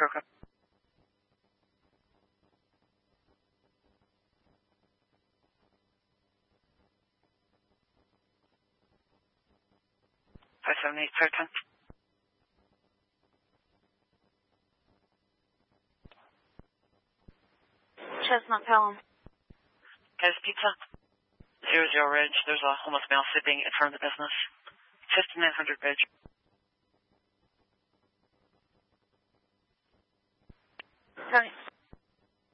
Troca. Five 7 8 third 10. Chestnut Pelham. Guys, pizza. 00 Ridge. There's a homeless male sleeping in front of the business. 5900 Ridge. Tony.